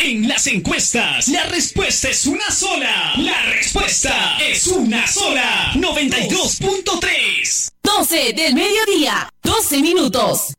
En las encuestas, la respuesta es una sola. La respuesta es una sola. 92.3. 12 del mediodía, 12 minutos.